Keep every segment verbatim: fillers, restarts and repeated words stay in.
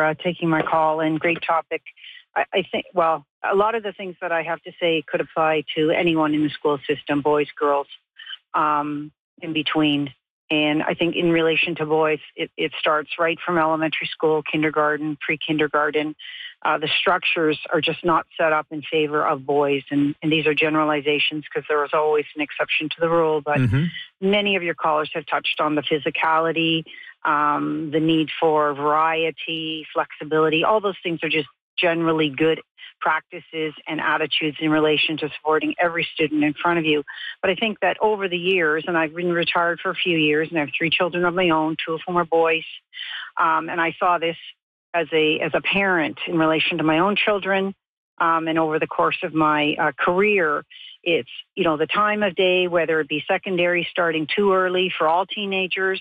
uh, taking my call, and great topic. I, I think, well, a lot of the things that I have to say could apply to anyone in the school system, boys, girls, um, in between. And I think in relation to boys, it, it starts right from elementary school, kindergarten, pre-kindergarten. Uh, the structures are just not set up in favor of boys. And, and these are generalizations because there is always an exception to the rule. But mm-hmm. many of your callers have touched on the physicality, um, the need for variety, flexibility. All those things are just generally good practices and attitudes in relation to supporting every student in front of you. But I think that over the years, and I've been retired for a few years, and I have three children of my own, two of whom are boys, um, and I saw this as a as a parent in relation to my own children, um, and over the course of my uh, career, it's, you know, the time of day, whether it be secondary starting too early for all teenagers,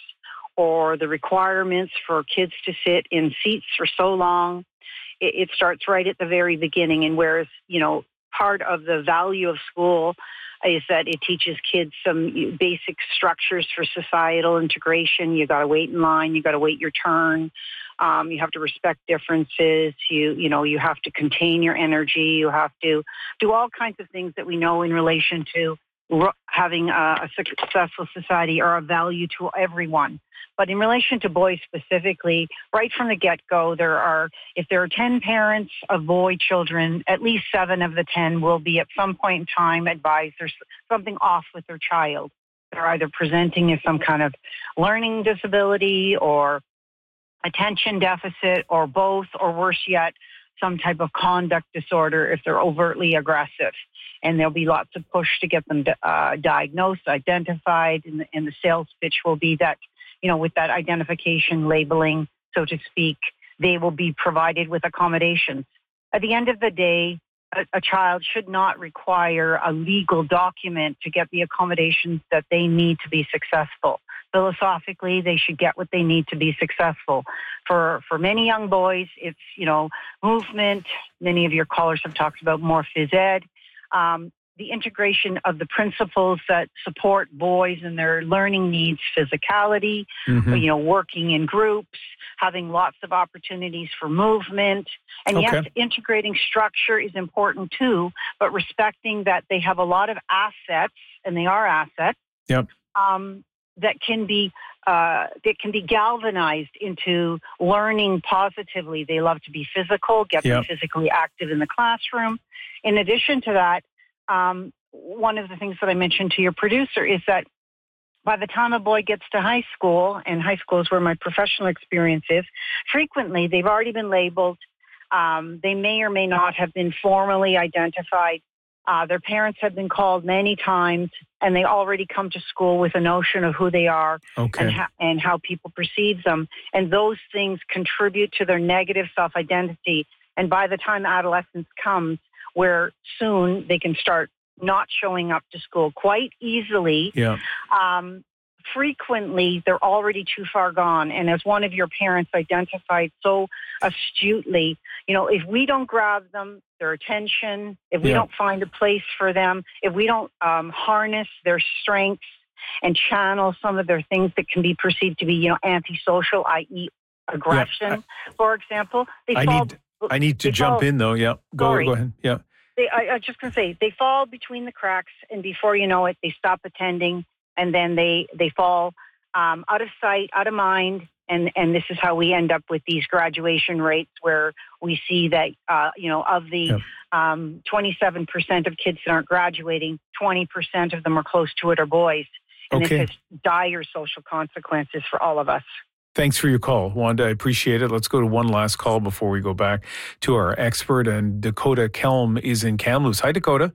or the requirements for kids to sit in seats for so long. It starts right at the very beginning. And whereas, you know, part of the value of school is that it teaches kids some basic structures for societal integration. You got to wait in line. You got to wait your turn. Um, you have to respect differences. You, you know, you have to contain your energy. You have to do all kinds of things that we know in relation to having a, a successful society are of value to everyone. But in relation to boys specifically, right from the get-go, there are, if there are ten parents of boy children, at least seven of the ten will be at some point in time advised there's something off with their child. They're either presenting as some kind of learning disability or attention deficit or both, or worse yet, some type of conduct disorder if they're overtly aggressive. And there'll be lots of push to get them uh, diagnosed, identified, and the, and the sales pitch will be that, you know, with that identification labeling, so to speak, they will be provided with accommodations. At the end of the day, a, a child should not require a legal document to get the accommodations that they need to be successful. Philosophically, they should get what they need to be successful. For for many young boys, it's, you know, movement. Many of your callers have talked about more phys ed. Um, the integration of the principles that support boys and their learning needs, physicality, mm-hmm. you know, working in groups, having lots of opportunities for movement. And okay. yes, integrating structure is important too, but respecting that they have a lot of assets, and they are assets, yep. um, that can be uh, that can be galvanized into learning positively. They love to be physical, get yep. them physically active in the classroom. In addition to that, Um, one of the things that I mentioned to your producer is that by the time a boy gets to high school, and high school is where my professional experience is, frequently they've already been labeled. Um, they may or may not have been formally identified. Uh, their parents have been called many times, and they already come to school with a notion of who they are okay. and, ha- and how people perceive them. And those things contribute to their negative self-identity. And by the time adolescence comes, where soon they can start not showing up to school quite easily. Yeah. Um, frequently, they're already too far gone. And as one of your parents identified so astutely, you know, if we don't grab them, their attention, if we yeah. don't find a place for them, if we don't um, harness their strengths and channel some of their things that can be perceived to be, you know, antisocial, that is aggression, yeah. I, for example, they I fall... Need- I need to jump fall, in, though. Yeah, go, sorry. go ahead. Yeah, they, I, I was just going to say, they fall between the cracks, and before you know it, they stop attending, and then they they fall um, out of sight, out of mind, and and this is how we end up with these graduation rates, where we see that uh, you know of the yeah. um, twenty-seven percent of kids that aren't graduating, twenty percent of them are close to it are boys, and okay. this has dire social consequences for all of us. Thanks for your call, Wanda. I appreciate it. Let's go to one last call before we go back to our expert. And Dakota Kelm is in Kamloops. Hi, Dakota.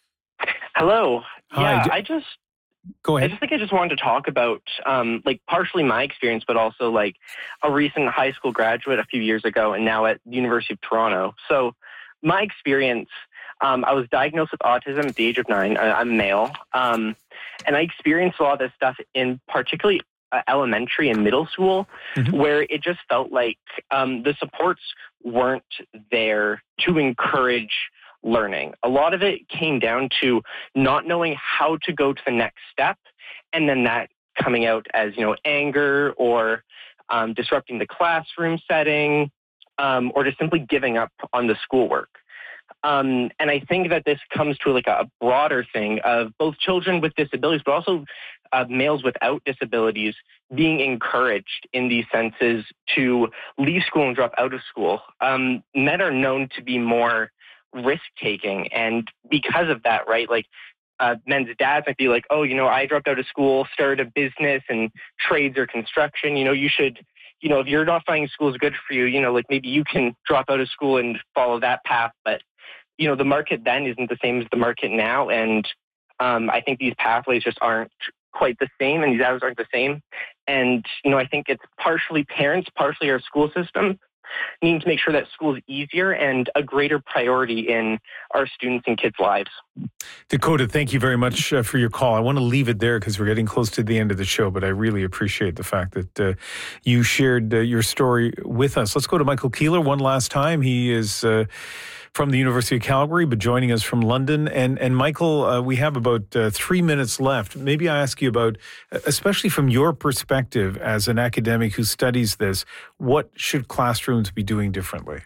Hello. Hi. Yeah, I just go ahead. I just think I just wanted to talk about um, like partially my experience, but also like a recent high school graduate a few years ago, and now at the University of Toronto. So my experience. Um, I was diagnosed with autism at the age of nine. I, I'm male, um, and I experienced a lot of this stuff in particularly. Uh, elementary and middle school, mm-hmm. where it just felt like um, the supports weren't there to encourage learning. A lot of it came down to not knowing how to go to the next step, and then that coming out as, you know, anger or um, disrupting the classroom setting, um, or just simply giving up on the schoolwork. Um, and I think that this comes to like a broader thing of both children with disabilities, but also uh, males without disabilities being encouraged in these senses to leave school and drop out of school. Um, men are known to be more risk-taking, and because of that, right, like uh, men's dads might be like, oh, you know, I dropped out of school, started a business in trades or construction, you know, you should, you know, if you're not finding school is good for you, you know, like maybe you can drop out of school and follow that path, but you know, the market then isn't the same as the market now. And um, I think these pathways just aren't quite the same, and these hours aren't the same. And, you know, I think it's partially parents, partially our school system needing to make sure that school is easier and a greater priority in our students and kids' lives. Dakota, thank you very much uh, for your call. I want to leave it there because we're getting close to the end of the show, but I really appreciate the fact that uh, you shared uh, your story with us. Let's go to Michael Keeler one last time. He is uh, from the University of Calgary, but joining us from London. And, and Michael, uh, we have about uh, three minutes left. Maybe I ask you about, especially from your perspective as an academic who studies this, what should classrooms be doing differently?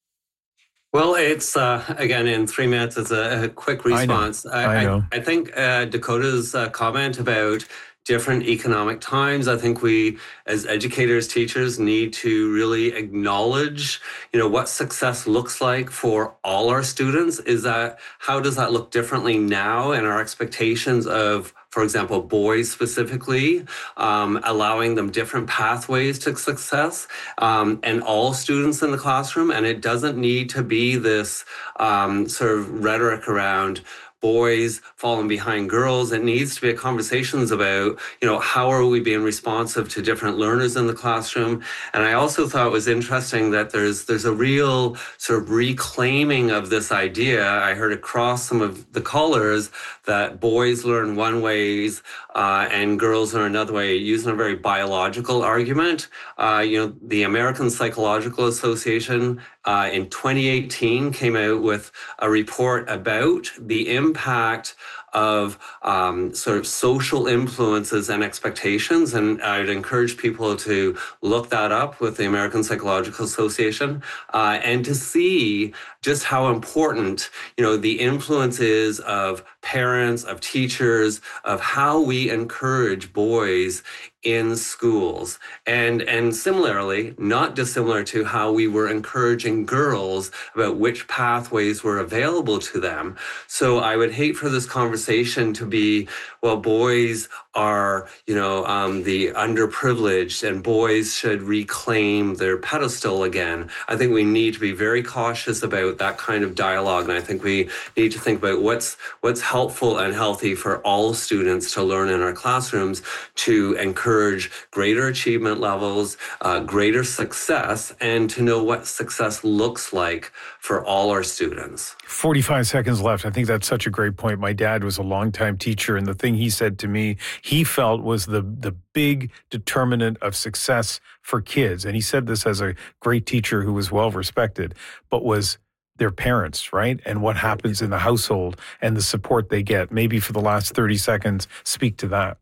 Well, it's, uh, again, in three minutes, it's a, a quick response. I know. I, know. I, I think uh, Dakota's uh, comment about different economic times, I think we, as educators, teachers, need to really acknowledge, you know, what success looks like for all our students. Is that, how does that look differently now, and our expectations of, for example, boys specifically, um, allowing them different pathways to success, um, and all students in the classroom. And it doesn't need to be this um, sort of rhetoric around boys falling behind girls. It needs to be a conversations about, you know, how are we being responsive to different learners in the classroom. And I also thought it was interesting that there's there's a real sort of reclaiming of this idea. I heard across some of the callers that boys learn one ways uh, and girls learn another way, using a very biological argument. Uh, you know, the American Psychological Association uh, in twenty eighteen came out with a report about the impact impact of um, sort of social influences and expectations. And I'd encourage people to look that up with the American Psychological Association uh, and to see just how important, you know, the influence is of parents, of teachers, of how we encourage boys in schools. And, and similarly, not dissimilar to how we were encouraging girls about which pathways were available to them. So I would hate for this conversation to be, well, boys are, you know, um, the underprivileged and boys should reclaim their pedestal again. I think we need to be very cautious about that kind of dialogue. And I think we need to think about what's what's helpful and healthy for all students to learn in our classrooms to encourage greater achievement levels, uh, greater success, and to know what success looks like for all our students. forty-five seconds left. I think that's such a great point. My dad was a longtime teacher, and the thing he said to me, he felt was the the big determinant of success for kids. And he said this as a great teacher who was well respected, but was their parents, right? And what happens in the household and the support they get. Maybe for the last thirty seconds, speak to that.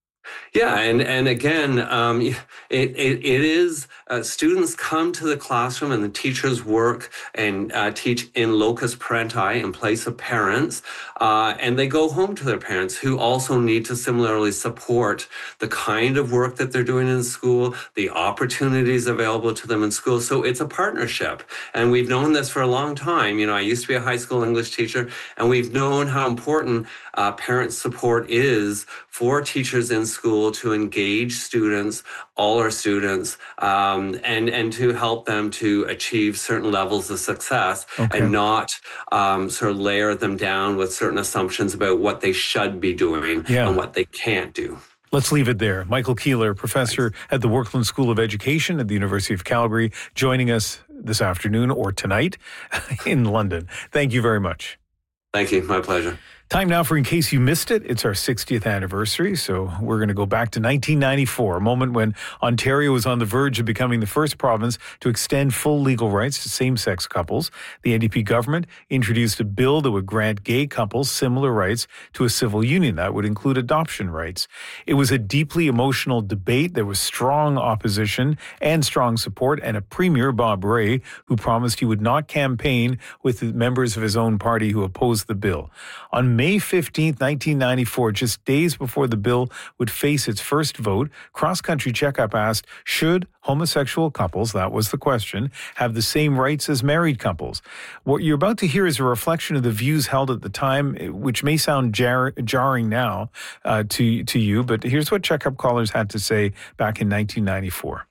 Yeah, and, and again, um, it, it, it is, uh, students come to the classroom and the teachers work and uh, teach in locus parenti, in place of parents, uh, and they go home to their parents who also need to similarly support the kind of work that they're doing in school, the opportunities available to them in school. So it's a partnership, and we've known this for a long time. You know, I used to be a high school English teacher, and we've known how important uh, parent support is for teachers in school to engage students, all our students, um, and, and to help them to achieve certain levels of success, okay, and not um, sort of layer them down with certain assumptions about what they should be doing, yeah, and what they can't do. Let's leave it there. Michael Keeler, professor at the Workland School of Education at the University of Calgary, joining us this afternoon or tonight in London. Thank you very much. Thank you. My pleasure. Time now for In Case You Missed It. It's our sixtieth anniversary, so we're going to go back to nineteen ninety-four, a moment when Ontario was on the verge of becoming the first province to extend full legal rights to same-sex couples. The N D P government introduced a bill that would grant gay couples similar rights to a civil union. That would include adoption rights. It was a deeply emotional debate. There was strong opposition and strong support, and a premier, Bob Rae, who promised he would not campaign with the members of his own party who opposed the bill. On May fifteenth, nineteen ninety-four, just days before the bill would face its first vote, Cross Country Checkup asked, should homosexual couples, that was the question, have the same rights as married couples? What you're about to hear is a reflection of the views held at the time, which may sound jar- jarring now uh, to, to you, but here's what Checkup callers had to say back in nineteen ninety-four.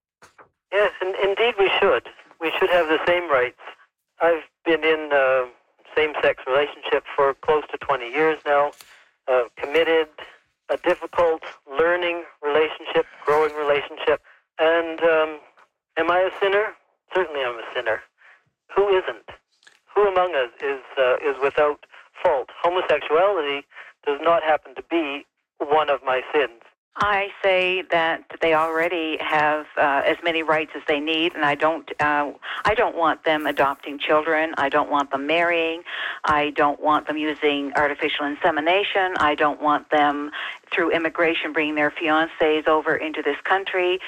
Yes, in, indeed we should. We should have the same rights. I've been in uh, same-sex relationship for close to twenty years now, uh, committed, a difficult learning relationship, growing relationship, and um, am I a sinner? Certainly I'm a sinner. Who isn't? Who among us is uh, is without fault? Homosexuality does not happen to be one of my sins. I say that they already have uh, as many rights as they need, and I don't. Uh, I don't want them adopting children. I don't want them marrying. I don't want them using artificial insemination. I don't want them through immigration bringing their fiancés over into this country.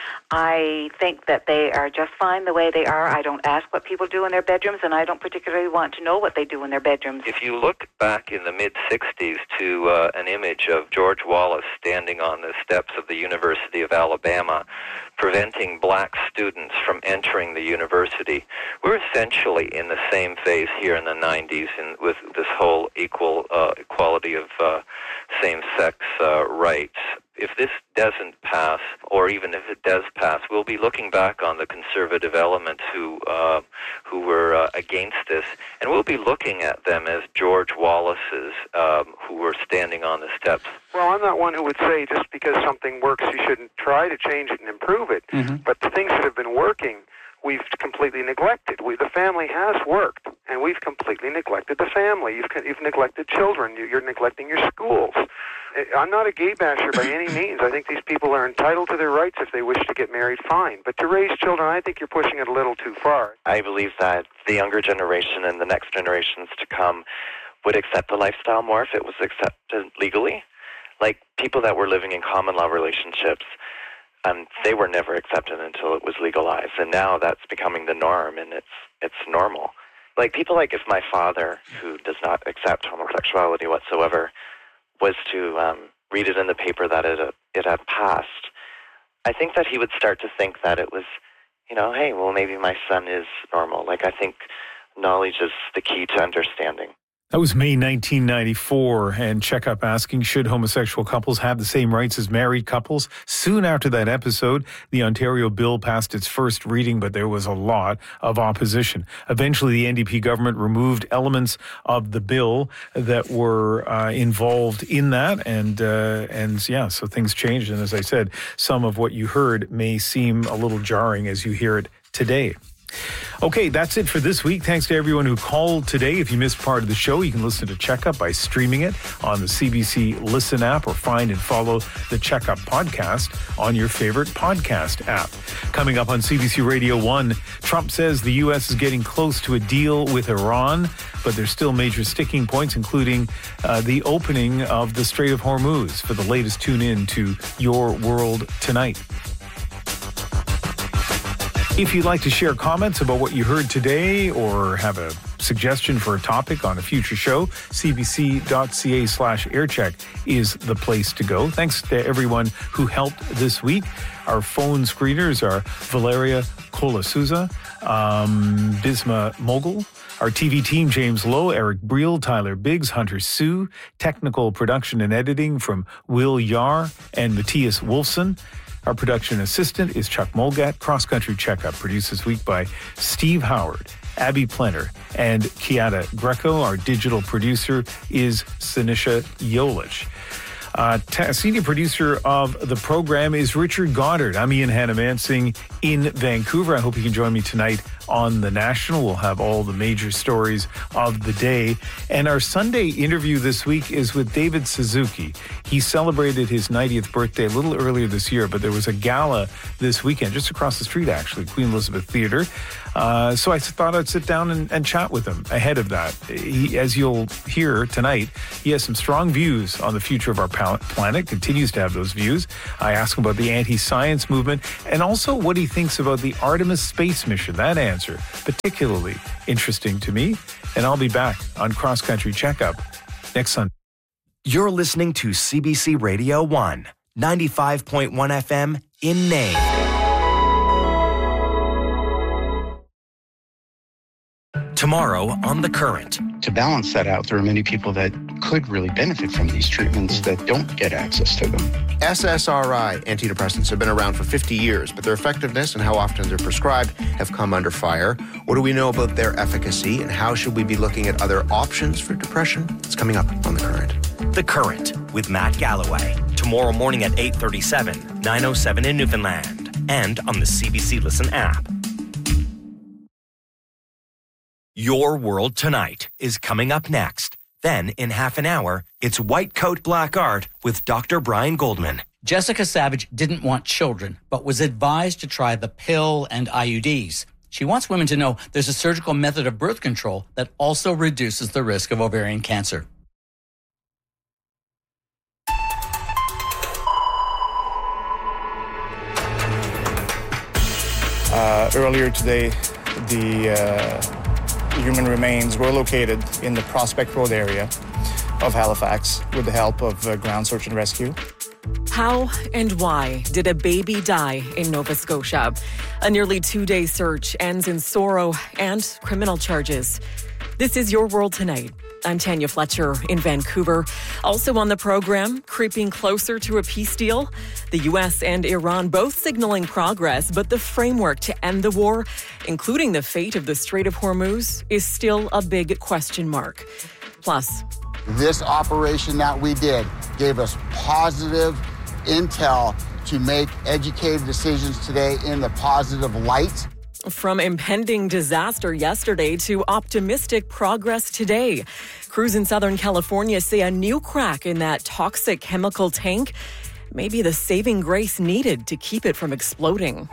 I think that they are just fine the way they are. I don't ask what people do in their bedrooms, and I don't particularly want to know what they do in their bedrooms. If you look back in the mid-sixties to uh, an image of George Wallace standing on the steps of the University of Alabama, preventing black students from entering the university, we're essentially in the same phase here in the nineties in, with this whole equal uh, equality of uh, same-sex uh, rights. If this doesn't pass, or even if it does pass, we'll be looking back on the conservative elements who uh, who were uh, against this, and we'll be looking at them as George Wallace's um, who were standing on the steps. Well, I'm not one who would say just because something works, you shouldn't try to change it and improve it. Mm-hmm. But the things that have been working, we've completely neglected. We, the family has worked, and we've completely neglected the family. You've, you've neglected children. You're neglecting your schools. I'm not a gay basher by any means. I think these people are entitled to their rights. If they wish to get married, fine. But to raise children, I think you're pushing it a little too far. I believe that the younger generation and the next generations to come would accept the lifestyle more if it was accepted legally. Like people that were living in common law relationships, um, they were never accepted until it was legalized. And now that's becoming the norm, and it's it's normal. Like people like if my father, who does not accept homosexuality whatsoever, was to um, read it in the paper that it uh, it had passed, I think that he would start to think that it was, you know, hey, well, maybe my son is normal. Like, I think knowledge is the key to understanding. That was May nineteen ninety-four, and Checkup asking, should homosexual couples have the same rights as married couples? Soon after that episode, the Ontario bill passed its first reading, but there was a lot of opposition. Eventually, the N D P government removed elements of the bill that were uh, involved in that, and, uh, and yeah, so things changed. And as I said, some of what you heard may seem a little jarring as you hear it today. Okay, that's it for this week. Thanks to everyone who called today. If you missed part of the show, you can listen to Checkup by streaming it on the C B C Listen app, or find and follow the Checkup podcast on your favorite podcast app. Coming up on C B C Radio one, Trump says the U S is getting close to a deal with Iran, but there's still major sticking points, including uh, the opening of the Strait of Hormuz. For the latest, tune in to Your World Tonight. If you'd like to share comments about what you heard today or have a suggestion for a topic on a future show, cbc.ca slash aircheck is the place to go. Thanks to everyone who helped this week. Our phone screeners are Valeria Colasuza, um, Bisma Mogul. Our T V team, James Lowe, Eric Briel, Tyler Biggs, Hunter Sue. Technical production and editing from Will Yar and Matthias Wolfson. Our production assistant is Chuck Molgat. Cross Country Checkup, produced this week by Steve Howard, Abby Plenner, and Kiata Greco. Our digital producer is Sinisha Yolich. Uh, t- senior producer of the program is Richard Goddard. I'm Ian Hannamansing in Vancouver. I hope you can join me tonight on The National. We'll have all the major stories of the day. And our Sunday interview this week is with David Suzuki. He celebrated his ninetieth birthday a little earlier this year, but there was a gala this weekend, just across the street, actually, Queen Elizabeth Theatre. Uh, so I thought I'd sit down and, and chat with him ahead of that. He, as you'll hear tonight, he has some strong views on the future of our planet, continues to have those views. I asked him about the anti-science movement and also what he thinks about the Artemis space mission. That answer, particularly interesting to me. And I'll be back on Cross Country Checkup next Sunday. You're listening to C B C Radio one, ninety-five point one F M in Nain. Tomorrow on The Current. To balance that out, there are many people that could really benefit from these treatments that don't get access to them. S S R I antidepressants have been around for fifty years, but their effectiveness and how often they're prescribed have come under fire. What do we know about their efficacy, and how should we be looking at other options for depression? It's coming up on The Current. The Current with Matt Galloway. Tomorrow morning at eight thirty-seven, nine oh seven in Newfoundland, and on the C B C Listen app. Your World Tonight is coming up next. Then, in half an hour, it's White Coat Black Art with Doctor Brian Goldman. Jessica Savage didn't want children, but was advised to try the pill and I U Ds. She wants women to know there's a surgical method of birth control that also reduces the risk of ovarian cancer. Uh, earlier today, the uh, human remains were located in the Prospect Road area of Halifax with the help of uh, ground search and rescue. How and why did a baby die in Nova Scotia? A nearly two-day search ends in sorrow and criminal charges. This is Your World Tonight. I'm Tanya Fletcher in Vancouver. Also on the program, creeping closer to a peace deal. The U S and Iran both signaling progress, but the framework to end the war, including the fate of the Strait of Hormuz, is still a big question mark. Plus, this operation that we did gave us positive intel to make educated decisions today in the positive light. From impending disaster yesterday to optimistic progress today. Crews in Southern California say a new crack in that toxic chemical tank may be the saving grace needed to keep it from exploding.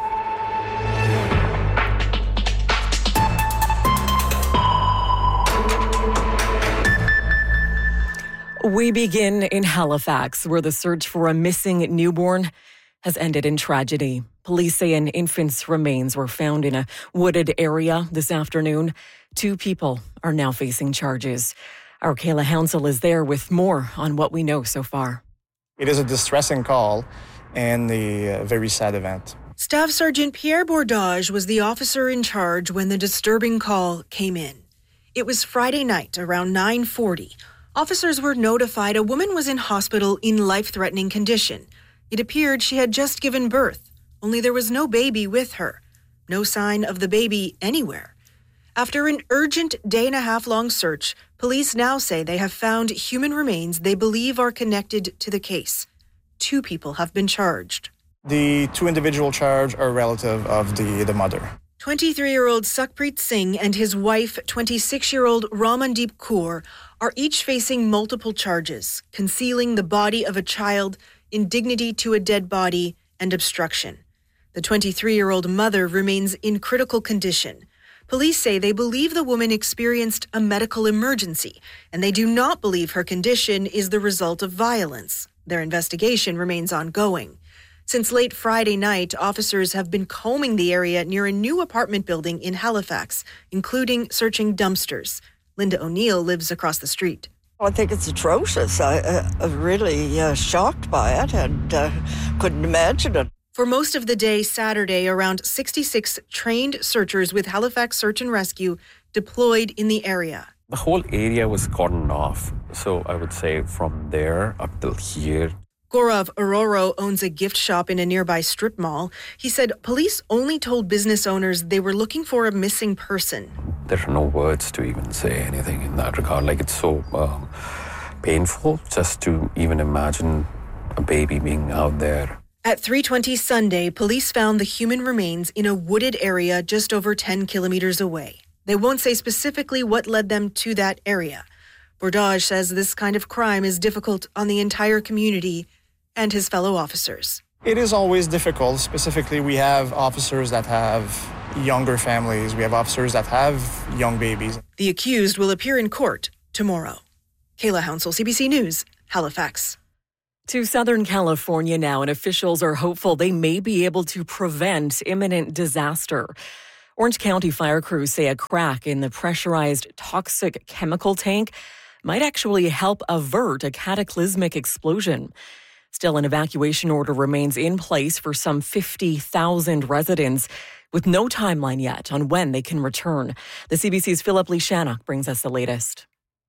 We begin in Halifax, where the search for a missing newborn has ended in tragedy. Police say an infant's remains were found in a wooded area this afternoon. Two people are now facing charges. Our Kayla Hounsell is there with more on what we know so far. It is a distressing call and a very sad event. Staff Sergeant Pierre Bordage was the officer in charge when the disturbing call came in. It was Friday night around nine forty. Officers were notified a woman was in hospital in life-threatening condition. It appeared she had just given birth, only there was no baby with her. No sign of the baby anywhere. After an urgent day-and-a-half-long search, police now say they have found human remains they believe are connected to the case. Two people have been charged. The two individual charged are relative of the, the mother. twenty-three-year-old Sukhpreet Singh and his wife, twenty-six-year-old Ramandeep Kaur, are each facing multiple charges, concealing the body of a child, indignity to a dead body, and obstruction. The twenty-three-year-old mother remains in critical condition. Police say they believe the woman experienced a medical emergency, and they do not believe her condition is the result of violence. Their investigation remains ongoing. Since late Friday night, officers have been combing the area near a new apartment building in Halifax, including searching dumpsters. Linda O'Neill lives across the street. I think it's atrocious. I, uh, I'm really uh, shocked by it and uh, couldn't imagine it. For most of the day Saturday, around sixty-six trained searchers with Halifax Search and Rescue deployed in the area. The whole area was cordoned off. So I would say from there up till here. Gaurav Aroro owns a gift shop in a nearby strip mall. He said police only told business owners they were looking for a missing person. There are no words to even say anything in that regard. Like, it's so um, painful just to even imagine a baby being out there. At three twenty Sunday, police found the human remains in a wooded area just over ten kilometers away. They won't say specifically what led them to that area. Bordage says this kind of crime is difficult on the entire community and his fellow officers. It is always difficult. Specifically, we have officers that have younger families. We have officers that have young babies. The accused will appear in court tomorrow. Kayla Hounsell, C B C News, Halifax. To Southern California now, and officials are hopeful they may be able to prevent imminent disaster. Orange County fire crews say a crack in the pressurized toxic chemical tank might actually help avert a cataclysmic explosion. Still, an evacuation order remains in place for some fifty thousand residents, with no timeline yet on when they can return. The C B C's Philip Lee Shannock brings us the latest.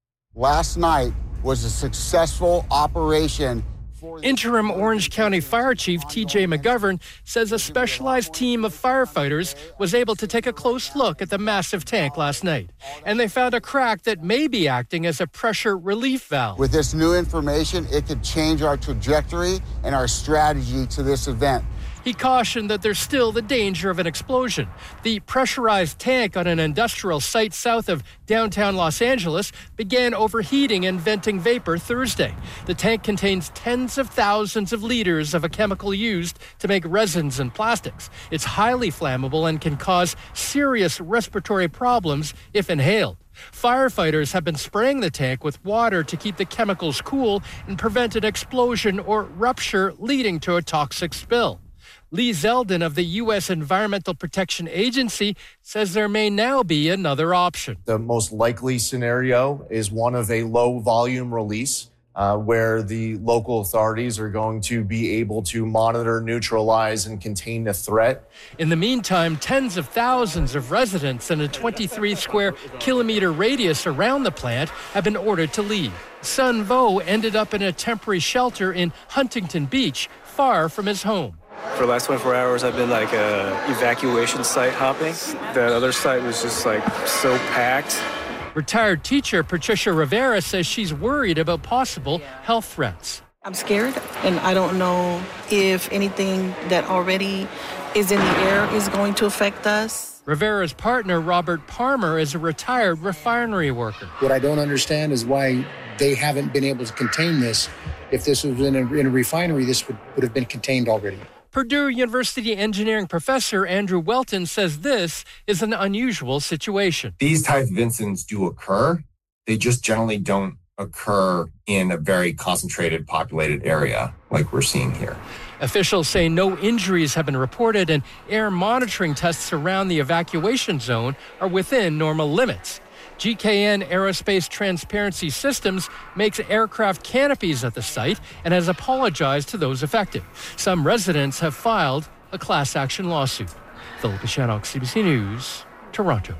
Last night was a successful operation. Interim Orange County Fire Chief T J McGovern says a specialized team of firefighters was able to take a close look at the massive tank last night, and they found a crack that may be acting as a pressure relief valve. With this new information, it could change our trajectory and our strategy to this event. He cautioned that there's still the danger of an explosion. The pressurized tank on an industrial site south of downtown Los Angeles began overheating and venting vapor Thursday. The tank contains tens of thousands of liters of a chemical used to make resins and plastics. It's highly flammable and can cause serious respiratory problems if inhaled. Firefighters have been spraying the tank with water to keep the chemicals cool and prevent an explosion or rupture leading to a toxic spill. Lee Zeldin of the U S Environmental Protection Agency says there may now be another option. The most likely scenario is one of a low volume release uh, where the local authorities are going to be able to monitor, neutralize, and contain the threat. In the meantime, tens of thousands of residents in a twenty-three square kilometer radius around the plant have been ordered to leave. Sun Vo ended up in a temporary shelter in Huntington Beach, far from his home. For the last twenty-four hours, I've been like a evacuation site hopping. That other site was just like so packed. Retired teacher Patricia Rivera says she's worried about possible health threats. I'm scared, and I don't know if anything that already is in the air is going to affect us. Rivera's partner, Robert Palmer, is a retired refinery worker. What I don't understand is why they haven't been able to contain this. If this was in a, in a refinery, this would, would have been contained already. Purdue University engineering professor Andrew Welton says this is an unusual situation. These types of incidents do occur. They just generally don't occur in a very concentrated, populated area like we're seeing here. Officials say no injuries have been reported and air monitoring tests around the evacuation zone are within normal limits. G K N Aerospace Transparency Systems makes aircraft canopies at the site and has apologized to those affected. Some residents have filed a class action lawsuit. Philip Shannock, C B C News, Toronto.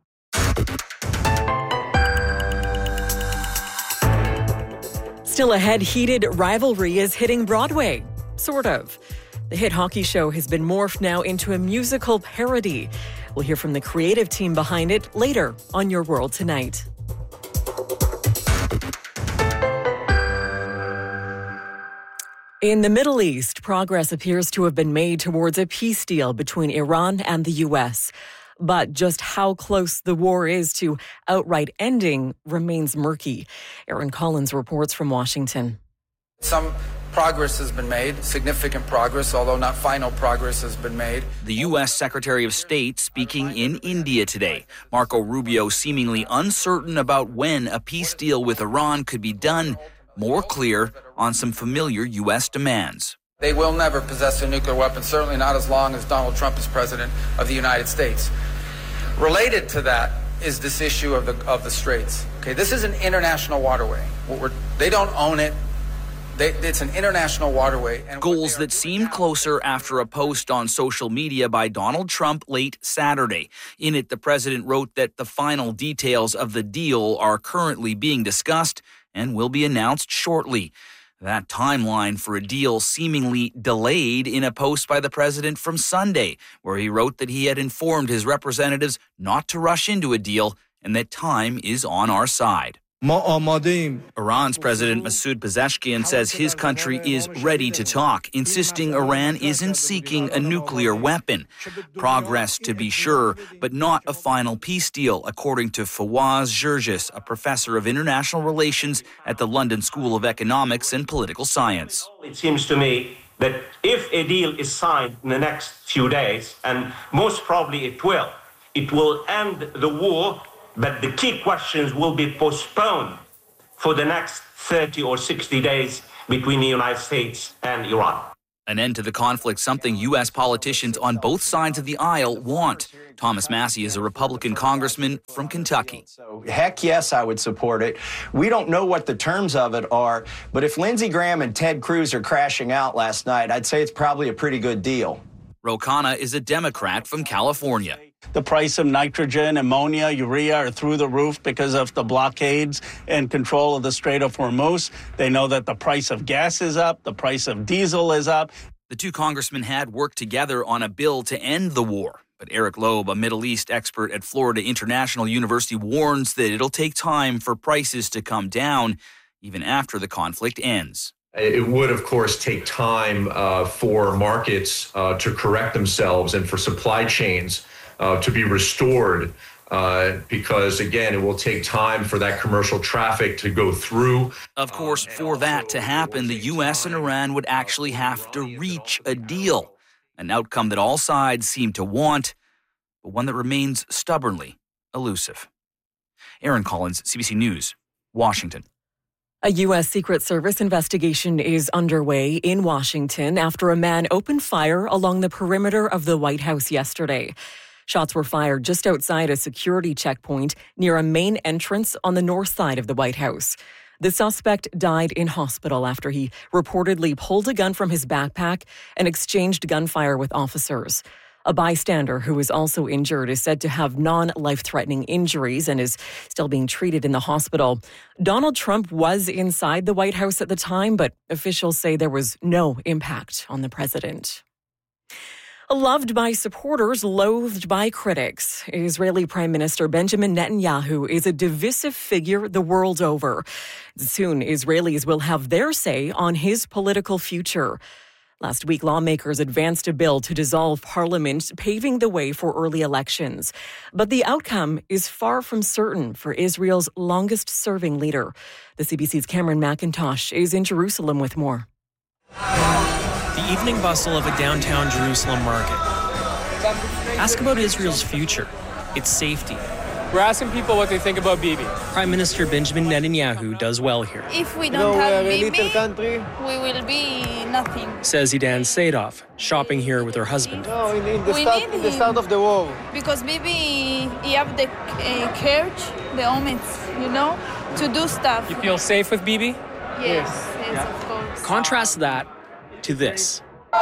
Still ahead, heated rivalry is hitting Broadway. Sort of. The hit hockey show has been morphed now into a musical parody. We'll hear from the creative team behind it later on Your World Tonight. In the Middle East, progress appears to have been made towards a peace deal between Iran and the U S. But just how close the war is to outright ending remains murky. Aaron Collins reports from Washington. Some progress has been made, significant progress, although not final progress has been made. The U S Secretary of State speaking in India today. Marco Rubio seemingly uncertain about when a peace deal with Iran could be done, more clear on some familiar U S demands. They will never possess a nuclear weapon, certainly not as long as Donald Trump is president of the United States. Related to that is this issue of the of the Straits. Okay, this is an international waterway. What we're, they don't own it. They, it's an international waterway. And goals that seemed closer after a post on social media by Donald Trump late Saturday. In it, the president wrote that the final details of the deal are currently being discussed and will be announced shortly. That timeline for a deal seemingly delayed in a post by the president from Sunday, where he wrote that he had informed his representatives not to rush into a deal and that time is on our side. Iran's President Masoud Pezeshkian says his country is ready to talk, insisting Iran isn't seeking a nuclear weapon. Progress, to be sure, but not a final peace deal, according to Fawaz Gergis, a professor of international relations at the London School of Economics and Political Science. It seems to me that if a deal is signed in the next few days, and most probably it will, it will end the war. But the key questions will be postponed for the next thirty or sixty days between the United States and Iran. An end to the conflict, something U S politicians on both sides of the aisle want. Thomas Massie is a Republican congressman from Kentucky. So, heck yes, I would support it. We don't know what the terms of it are, but if Lindsey Graham and Ted Cruz are crashing out last night, I'd say it's probably a pretty good deal. Ro Khanna is a Democrat from California. The price of nitrogen, ammonia, urea are through the roof because of the blockades and control of the Strait of Hormuz. They know that the price of gas is up, the price of diesel is up. The two congressmen had worked together on a bill to end the war. But Eric Loeb, a Middle East expert at Florida International University, warns that it'll take time for prices to come down, even after the conflict ends. It would, of course, take time uh, for markets uh, to correct themselves and for supply chains Uh, to be restored uh, because, again, it will take time for that commercial traffic to go through. Of course, for that to happen, the U S and Iran would actually have to reach a deal, an outcome that all sides seem to want, but one that remains stubbornly elusive. Aaron Collins, C B C News, Washington. A U S. Secret Service investigation is underway in Washington after a man opened fire along the perimeter of the White House yesterday. Shots were fired just outside a security checkpoint near a main entrance on the north side of the White House. The suspect died in hospital after he reportedly pulled a gun from his backpack and exchanged gunfire with officers. A bystander who is also injured is said to have non-life-threatening injuries and is still being treated in the hospital. Donald Trump was inside the White House at the time, but officials say there was no impact on the president. Loved by supporters, loathed by critics, Israeli Prime Minister Benjamin Netanyahu is a divisive figure the world over. Soon, Israelis will have their say on his political future. Last week, lawmakers advanced a bill to dissolve parliament, paving the way for early elections. But the outcome is far from certain for Israel's longest-serving leader. The C B C's Cameron McIntosh is in Jerusalem with more. The evening bustle of a downtown Jerusalem market. Ask about Israel's future, its safety. We're asking people what they think about Bibi. Prime Minister Benjamin Netanyahu does well here. If we don't you know, have Bibi, country. we will be nothing. Says Idan Sadov, shopping here with her husband. No, in, in the, we start, need in the start of the war. Because Bibi, he have the uh, courage, the omits, you know, to do stuff. You feel safe with Bibi? Yes, yes, yeah. Of course. Contrast that to this.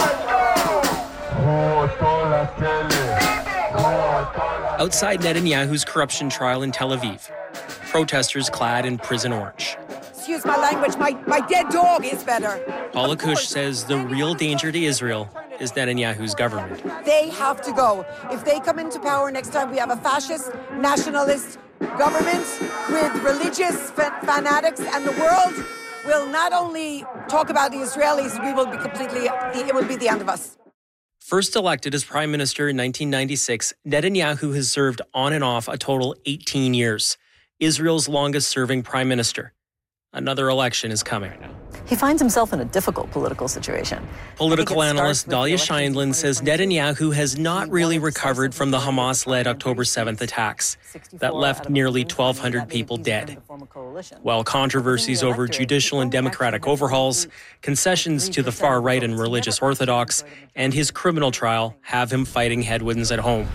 Outside Netanyahu's corruption trial in Tel Aviv, protesters clad in prison orange. Excuse my language, my, my dead dog is better. Paula Kush says the real danger to Israel is Netanyahu's government. They have to go. If they come into power next time, we have a fascist, nationalist government with religious fanatics, and the world will not only talk about the Israelis, we will be completely, it will be the end of us. First elected as prime minister in nineteen ninety-six, Netanyahu has served on and off a total eighteen years. Israel's longest-serving prime minister. Another election is coming. He finds himself in a difficult political situation. Political analyst Dalia Scheindlin says Netanyahu has not really recovered from the Hamas-led October seventh attacks that left nearly twelve hundred people dead. While controversies over judicial and democratic overhauls, concessions to the far right and religious orthodox, and his criminal trial have him fighting headwinds at home.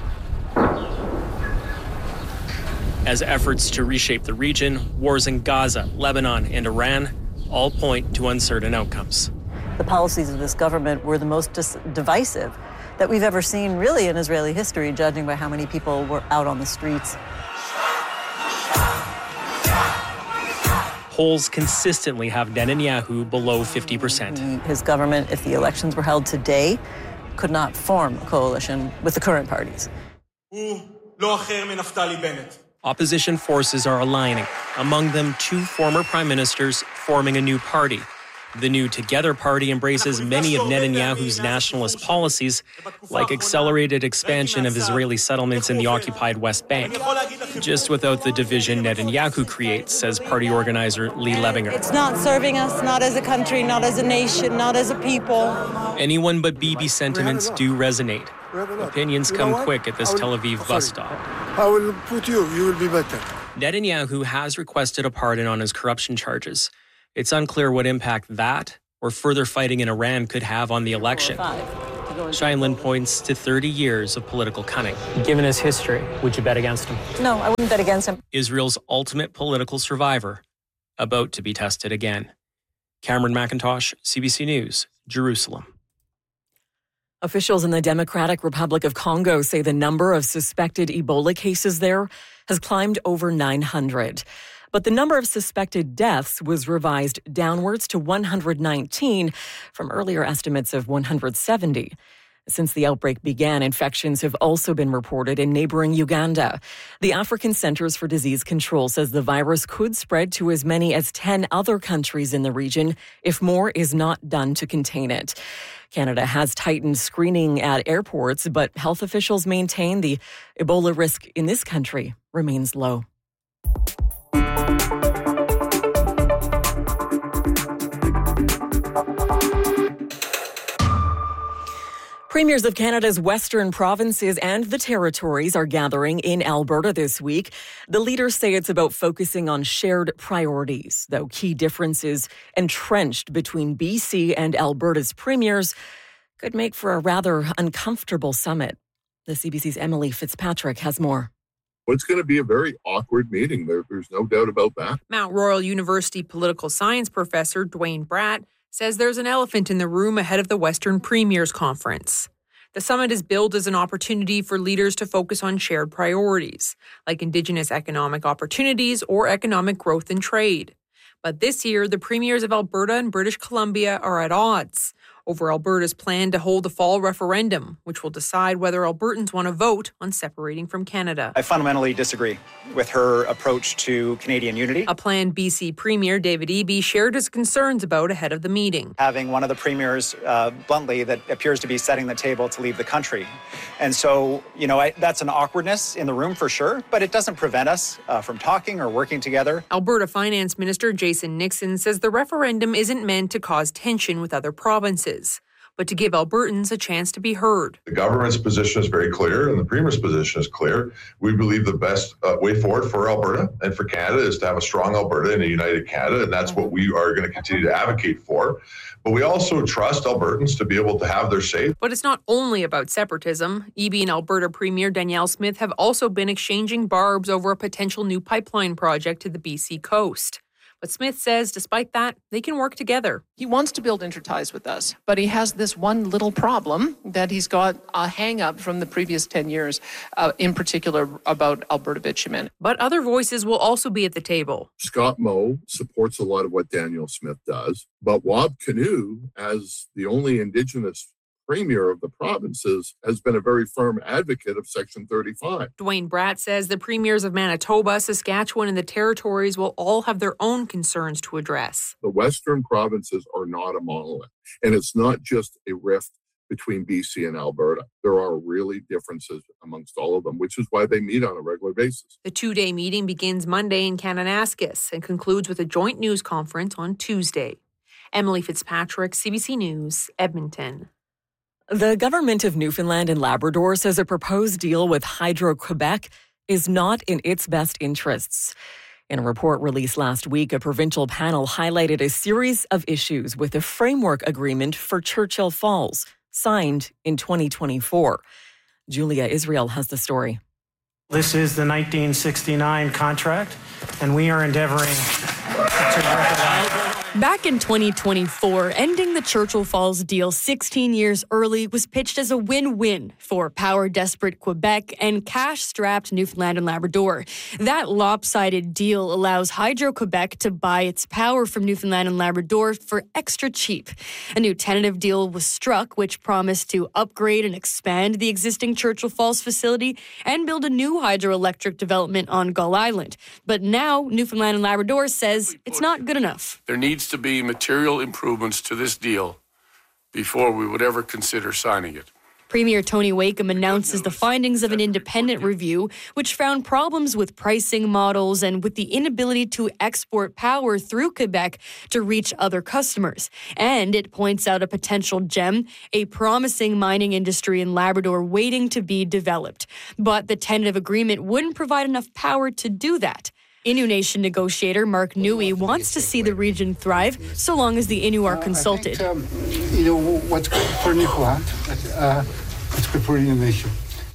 As efforts to reshape the region, wars in Gaza, Lebanon, and Iran all point to uncertain outcomes. The policies of this government were the most dis- divisive that we've ever seen, really, in Israeli history, judging by how many people were out on the streets. Polls consistently have Netanyahu below fifty percent. His government, if the elections were held today, could not form a coalition with the current parties. Opposition forces are aligning, among them two former prime ministers forming a new party. The new Together party embraces many of Netanyahu's nationalist policies, like accelerated expansion of Israeli settlements in the occupied West Bank, just without the division Netanyahu creates, says party organizer Lee Levinger. It's not serving us, not as a country, not as a nation, not as a people. Anyone but Bibi sentiments do resonate. Opinions come quick at this Tel Aviv bus stop. I will put you, you will be better. Netanyahu has requested a pardon on his corruption charges. It's unclear what impact that or further fighting in Iran could have on the election. Scheindlin points to thirty years of political cunning. Given his history, would you bet against him? No, I wouldn't bet against him. Israel's ultimate political survivor, about to be tested again. Cameron McIntosh, C B C News, Jerusalem. Officials in the Democratic Republic of Congo say the number of suspected Ebola cases there has climbed over nine hundred. But the number of suspected deaths was revised downwards to one hundred nineteen from earlier estimates of one hundred seventy. Since the outbreak began, infections have also been reported in neighboring Uganda. The African Centers for Disease Control says the virus could spread to as many as ten other countries in the region if more is not done to contain it. Canada has tightened screening at airports, but health officials maintain the Ebola risk in this country remains low. Premiers of Canada's western provinces and the territories are gathering in Alberta this week. The leaders say it's about focusing on shared priorities, though key differences entrenched between B C and Alberta's premiers could make for a rather uncomfortable summit. The C B C's Emily Fitzpatrick has more. It's going to be a very awkward meeting. There, there's no doubt about that. Mount Royal University political science professor Dwayne Bratt says there's an elephant in the room ahead of the Western Premiers Conference. The summit is billed as an opportunity for leaders to focus on shared priorities, like Indigenous economic opportunities or economic growth and trade. But this year, the premiers of Alberta and British Columbia are at odds over Alberta's plan to hold a fall referendum, which will decide whether Albertans want to vote on separating from Canada. I fundamentally disagree with her approach to Canadian unity. A plan B C Premier David Eby shared his concerns about ahead of the meeting. Having one of the premiers, uh, bluntly, that appears to be setting the table to leave the country. And so, you know, I, that's an awkwardness in the room for sure, but it doesn't prevent us uh, from talking or working together. Alberta Finance Minister Jason Nixon says the referendum isn't meant to cause tension with other provinces, but to give Albertans a chance to be heard. The government's position is very clear and the Premier's position is clear. We believe the best uh, way forward for Alberta and for Canada is to have a strong Alberta and a united Canada, and that's what we are going to continue to advocate for. But we also trust Albertans to be able to have their say. But it's not only about separatism. Eby and Alberta Premier Danielle Smith have also been exchanging barbs over a potential new pipeline project to the B C coast. But Smith says, despite that, they can work together. He wants to build interties with us, but he has this one little problem that he's got a hang-up from the previous ten years, uh, in particular about Alberta bitumen. But other voices will also be at the table. Scott Moe supports a lot of what Danielle Smith does, but Wab Kinew, as the only Indigenous Premier of the provinces, has been a very firm advocate of Section thirty-five. Dwayne Bratt says the premiers of Manitoba, Saskatchewan, and the territories will all have their own concerns to address. The Western provinces are not a monolith, and it's not just a rift between B C and Alberta. There are really differences amongst all of them, which is why they meet on a regular basis. The two-day meeting begins Monday in Kananaskis and concludes with a joint news conference on Tuesday. Emily Fitzpatrick, C B C News, Edmonton. The government of Newfoundland and Labrador says a proposed deal with Hydro-Quebec is not in its best interests. In a report released last week, a provincial panel highlighted a series of issues with a framework agreement for Churchill Falls, signed in twenty twenty-four. Julia Israel has the story. This is the nineteen sixty-nine contract, and we are endeavoring to work it out. Back in twenty twenty-four, ending the Churchill Falls deal sixteen years early was pitched as a win-win for power-desperate Quebec and cash-strapped Newfoundland and Labrador. That lopsided deal allows Hydro-Quebec to buy its power from Newfoundland and Labrador for extra cheap. A new tentative deal was struck, which promised to upgrade and expand the existing Churchill Falls facility and build a new hydroelectric development on Gull Island. But now, Newfoundland and Labrador says it's not good enough. There needs to be material improvements to this deal before we would ever consider signing it. Premier Tony Wakeham announces the findings of an independent review, which found problems with pricing models and with the inability to export power through Quebec to reach other customers. And it points out a potential gem, a promising mining industry in Labrador waiting to be developed. But the tentative agreement wouldn't provide enough power to do that. Innu Nation negotiator Mark Newey wants to see the region thrive so long as the Innu are consulted. Uh, I think, um, you know, what's good for Newfoundland, uh, it's good for Innu Nation.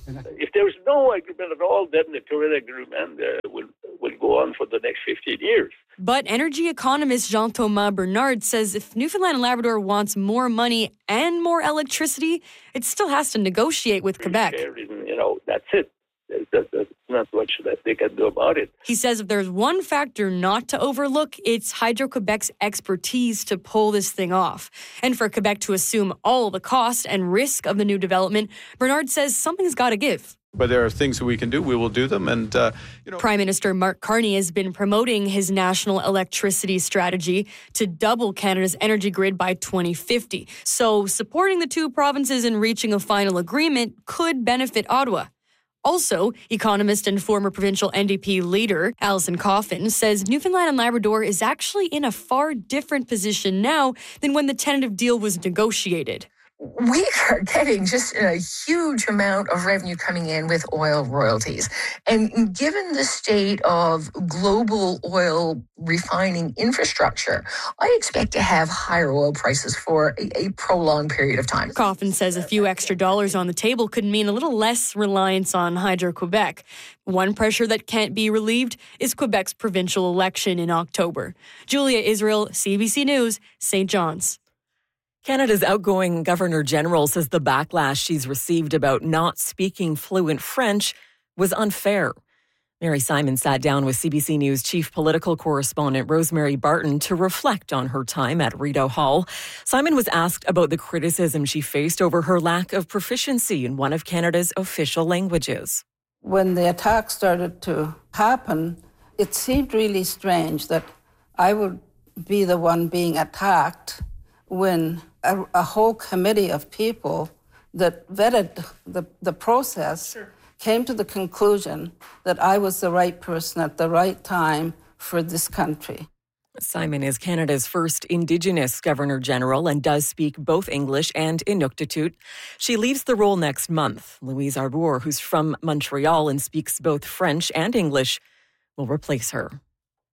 If there's no agreement at all, then the current agreement uh, will, will go on for the next fifteen years. But energy economist Jean-Thomas Bernard says if Newfoundland and Labrador wants more money and more electricity, it still has to negotiate with Quebec. You know, that's it. There's not much that they can do about it. He says if there's one factor not to overlook, it's Hydro-Quebec's expertise to pull this thing off. And for Quebec to assume all the cost and risk of the new development, Bernard says something's got to give. But there are things that we can do. We will do them. And uh, you know, Prime Minister Mark Carney has been promoting his national electricity strategy to double Canada's energy grid by twenty fifty. So supporting the two provinces in reaching a final agreement could benefit Ottawa. Also, economist and former provincial N D P leader Alison Coffin says Newfoundland and Labrador is actually in a far different position now than when the tentative deal was negotiated. We are getting just a huge amount of revenue coming in with oil royalties. And given the state of global oil refining infrastructure, I expect to have higher oil prices for a, a prolonged period of time. Coffin says a few extra dollars on the table could mean a little less reliance on Hydro-Quebec. One pressure that can't be relieved is Quebec's provincial election in October. Julia Israel, C B C News, Saint John's. Canada's outgoing Governor-General says the backlash she's received about not speaking fluent French was unfair. Mary Simon sat down with C B C News chief political correspondent Rosemary Barton to reflect on her time at Rideau Hall. Simon was asked about the criticism she faced over her lack of proficiency in one of Canada's official languages. When the attack started to happen, it seemed really strange that I would be the one being attacked when a, a whole committee of people that vetted the, the process sure. came to the conclusion that I was the right person at the right time for this country. Simon is Canada's first Indigenous Governor-General and does speak both English and Inuktitut. She leaves the role next month. Louise Arbour, who's from Montreal and speaks both French and English, will replace her.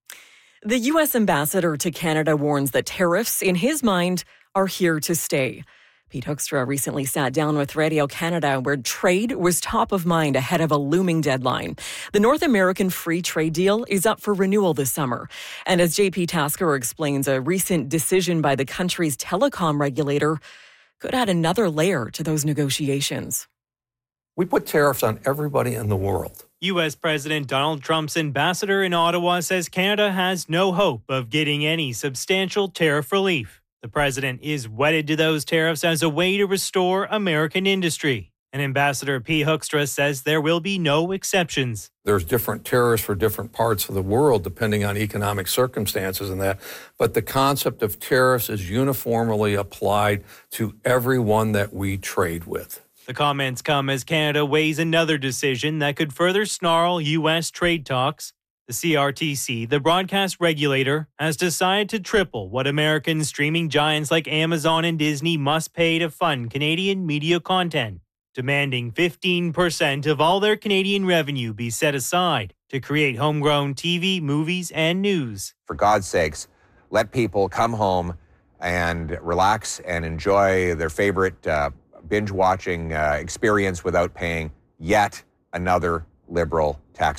The U S ambassador to Canada warns that tariffs, in his mind, are here to stay. Pete Hoekstra recently sat down with Radio Canada, where trade was top of mind ahead of a looming deadline. The North American Free Trade Deal is up for renewal this summer. And as J P Tasker explains, a recent decision by the country's telecom regulator could add another layer to those negotiations. We put tariffs on everybody in the world. U S President Donald Trump's ambassador in Ottawa says Canada has no hope of getting any substantial tariff relief. The president is wedded to those tariffs as a way to restore American industry. And Ambassador P. Hoekstra says there will be no exceptions. There's different tariffs for different parts of the world, depending on economic circumstances and that. But the concept of tariffs is uniformly applied to everyone that we trade with. The comments come as Canada weighs another decision that could further snarl U S trade talks. The C R T C, the broadcast regulator, has decided to triple what American streaming giants like Amazon and Disney must pay to fund Canadian media content, demanding fifteen percent of all their Canadian revenue be set aside to create homegrown T V, movies, and news. For God's sakes, let people come home and relax and enjoy their favorite uh, binge-watching uh, experience without paying yet another Liberal tax hike.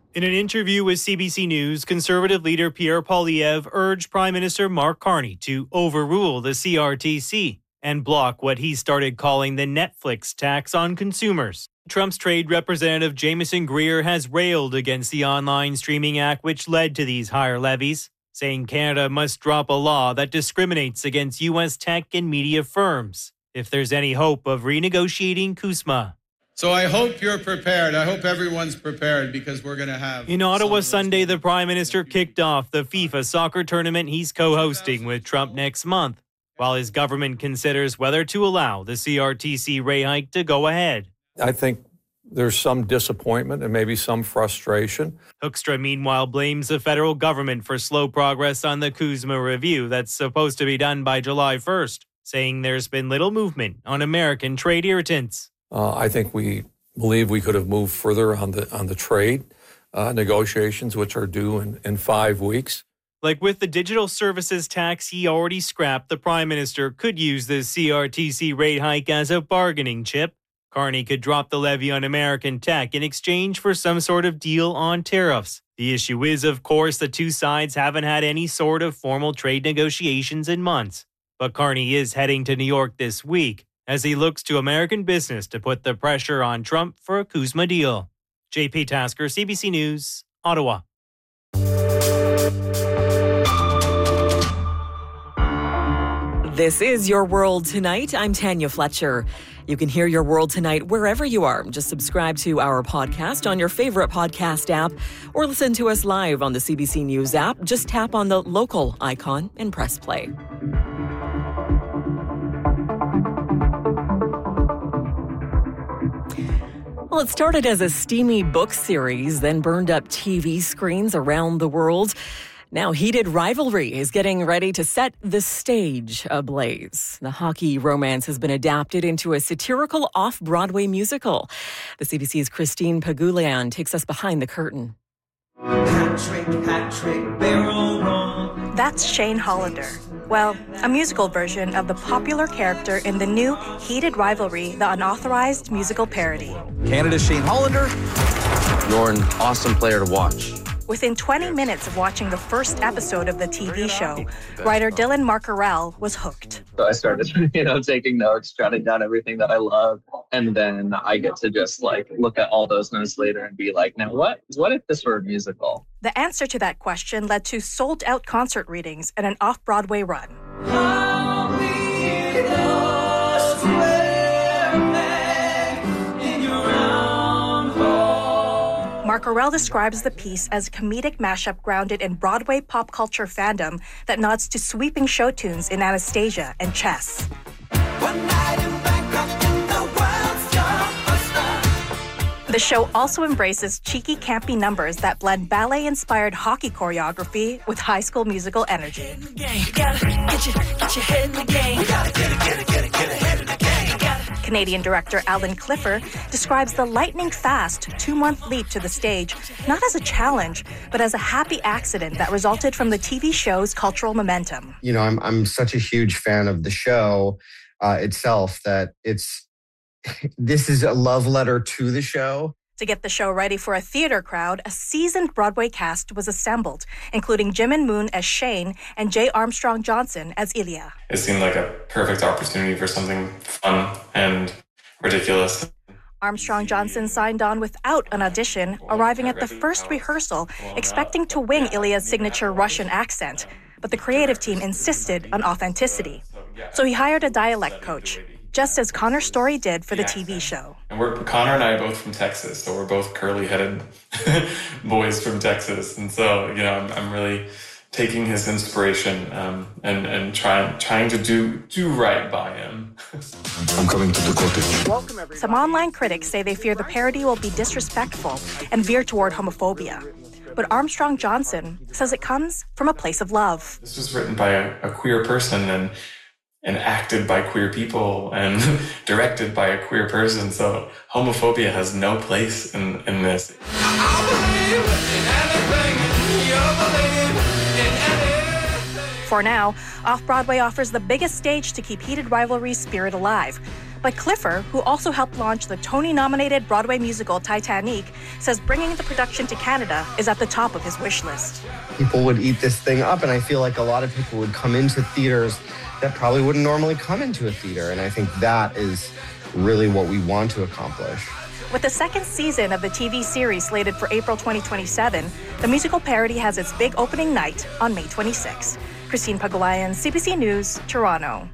In an interview with C B C News, Conservative leader Pierre Poilievre urged Prime Minister Mark Carney to overrule the C R T C and block what he started calling the Netflix tax on consumers. Trump's trade representative Jameson Greer has railed against the Online Streaming Act, which led to these higher levies, saying Canada must drop a law that discriminates against U S tech and media firms if there's any hope of renegotiating CUSMA. So I hope you're prepared. I hope everyone's prepared because we're going to have... In Ottawa Sunday, the Prime Minister kicked off the FIFA soccer tournament he's co-hosting with Trump next month, while his government considers whether to allow the C R T C rate hike to go ahead. I think there's some disappointment and maybe some frustration. Hoekstra, meanwhile, blames the federal government for slow progress on the CUSMA review that's supposed to be done by July first, saying there's been little movement on American trade irritants. Uh, I think we believe we could have moved further on the on the trade uh, negotiations, which are due in, in five weeks. Like with the digital services tax he already scrapped, the Prime Minister could use the C R T C rate hike as a bargaining chip. Carney could drop the levy on American tech in exchange for some sort of deal on tariffs. The issue is, of course, the two sides haven't had any sort of formal trade negotiations in months. But Carney is heading to New York this week as he looks to American business to put the pressure on Trump for a CUSMA deal. J P Tasker, C B C News, Ottawa. This is Your World Tonight. I'm Tanya Fletcher. You can hear Your World Tonight wherever you are. Just subscribe to our podcast on your favorite podcast app or listen to us live on the C B C News app. Just tap on the local icon and press play. Well, it started as a steamy book series, then burned up T V screens around the world. Now, Heated Rivalry is getting ready to set the stage ablaze. The hockey romance has been adapted into a satirical off-Broadway musical. The C B C's Christine Pagoulian takes us behind the curtain. Patrick, Patrick, barrel roll. That's Shane Hollander. Well, a musical version of the popular character in the new Heated Rivalry, the unauthorized musical parody. Canada's Shane Hollander. You're an awesome player to watch. Within twenty minutes of watching the first episode of the T V show, writer Dylan Markarell was hooked. So I started, you know, taking notes, jotting down everything that I love, and then I get to just like look at all those notes later and be like, now what? What if this were a musical? The answer to that question led to sold-out concert readings and an off-Broadway run. Markarell describes the piece as a comedic mashup grounded in Broadway pop culture fandom that nods to sweeping show tunes in Anastasia and Chess. The show also embraces cheeky, campy numbers that blend ballet-inspired hockey choreography with High School Musical energy. Canadian director Alan Clifford describes the lightning-fast two-month leap to the stage not as a challenge, but as a happy accident that resulted from the T V show's cultural momentum. You know, I'm I'm such a huge fan of the show uh, itself that it's this is a love letter to the show. To get the show ready for a theater crowd, a seasoned Broadway cast was assembled, including Jimin Moon as Shane and J. Armstrong Johnson as Ilya. It seemed like a perfect opportunity for something fun and ridiculous. Armstrong Johnson signed on without an audition, arriving at the first rehearsal, expecting to wing Ilya's signature Russian accent. But the creative team insisted on authenticity. So he hired a dialect coach, just as Connor Story did for the T V show. And we're, Connor and I are both from Texas, so we're both curly-headed boys from Texas. And so, you know, I'm, I'm really taking his inspiration um, and, and trying trying to do, do right by him. I'm coming to the cottage. Some online critics say they fear the parody will be disrespectful and veer toward homophobia. But Armstrong Johnson says it comes from a place of love. This was written by a, a queer person and and acted by queer people and directed by a queer person. So homophobia has no place in, in this. For now, Off-Broadway offers the biggest stage to keep Heated Rivalry's spirit alive. But Clifford, who also helped launch the Tony-nominated Broadway musical Titanic, says bringing the production to Canada is at the top of his wish list. People would eat this thing up, and I feel like a lot of people would come into theaters that probably wouldn't normally come into a theater, and I think that is really what we want to accomplish. With the second season of the T V series slated for April twenty twenty-seven, the musical parody has its big opening night on May twenty-sixth. Christine Pagulayan, C B C News, Toronto.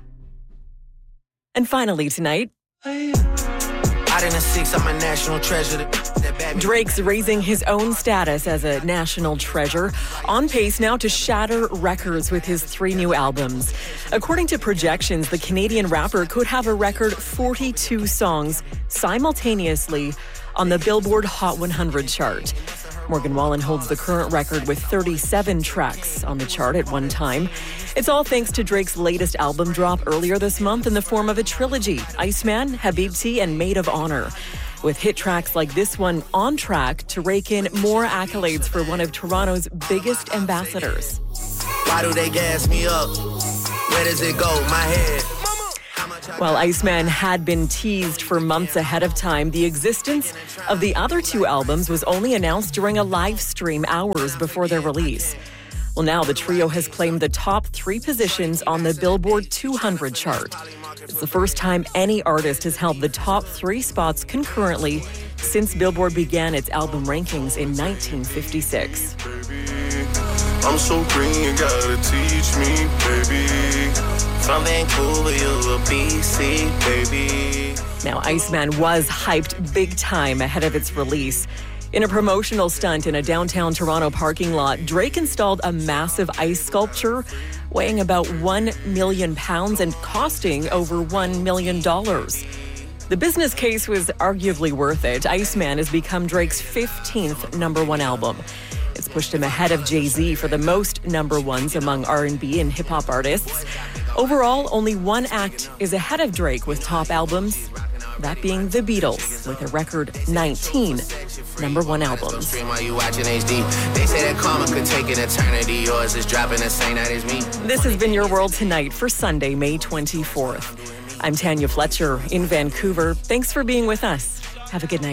And finally tonight, Out in the six, I'm a national treasure. Drake's raising his own status as a national treasure, on pace now to shatter records with his three new albums. According to projections, the Canadian rapper could have a record forty-two songs simultaneously on the Billboard Hot one hundred chart. Morgan Wallen holds the current record with thirty-seven tracks on the chart at one time. It's all thanks to Drake's latest album drop earlier this month in the form of a trilogy, Iceman, Habibti, and Maid of Honor. With hit tracks like this one on track to rake in more accolades for one of Toronto's biggest ambassadors. Why do they gas me up? Where does it go? My head. While Iceman had been teased for months ahead of time, the existence of the other two albums was only announced during a live stream hours before their release. Well, now the trio has claimed the top three positions on the Billboard two hundred chart. It's the first time any artist has held the top three spots concurrently since Billboard began its album rankings in nineteen fifty-six. I'm so green, you gotta teach me, baby. From Vancouver, you a B C, baby. Now, Iceman was hyped big time ahead of its release. In a promotional stunt in a downtown Toronto parking lot, Drake installed a massive ice sculpture weighing about one million pounds and costing over one million dollars. The business case was arguably worth it. Iceman has become Drake's fifteenth number one album. It's pushed him ahead of Jay-Z for the most number ones among R and B and hip-hop artists. Overall, only one act is ahead of Drake with top albums, that being The Beatles, with a record nineteen number one albums. They say that karma could take an eternity. Yours is dropping the same night as me. This has been Your World Tonight for Sunday, May twenty-fourth. I'm Tanya Fletcher in Vancouver. Thanks for being with us. Have a good night.